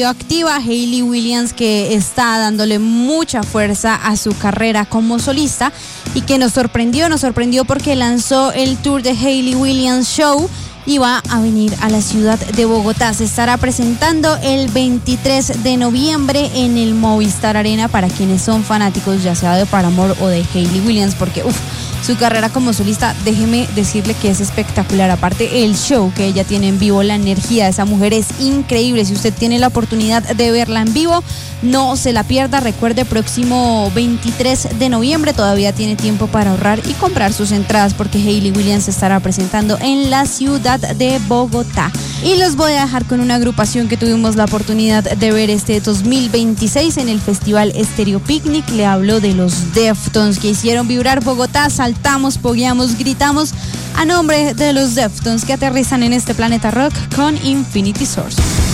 Activa Hayley Williams, que está dándole mucha fuerza a su carrera como solista y que nos sorprendió porque lanzó el tour de Hayley Williams Show y va a venir a la ciudad de Bogotá. Se estará presentando el 23 de noviembre en el Movistar Arena para quienes son fanáticos ya sea de Paramore o de Hayley Williams, porque su carrera como solista, déjeme decirle que es espectacular. Aparte el show que ella tiene en vivo, la energía de esa mujer es increíble. Si usted tiene la oportunidad de verla en vivo, no se la pierda. Recuerde, próximo 23 de noviembre todavía tiene tiempo para ahorrar y comprar sus entradas, porque Hayley Williams se estará presentando en la ciudad de Bogotá. Y los voy a dejar con una agrupación que tuvimos la oportunidad de ver este 2026 en el Festival Stereo Picnic. Le hablo de los Deftones, que hicieron vibrar Bogotá. Saltamos, pogueamos, gritamos a nombre de los Deftones, que aterrizan en este planeta rock con Infinity Source.